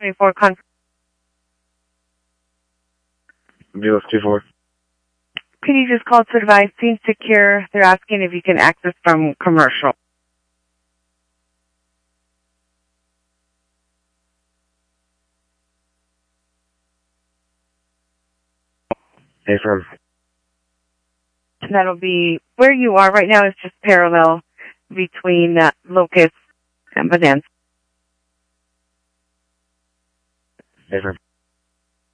24 con. BLS-24. Can you just call to advise scene secure? They're asking if you can access from commercial. Affirm. That'll be where you are right now is just parallel between Locust and Bonanza. Affirm.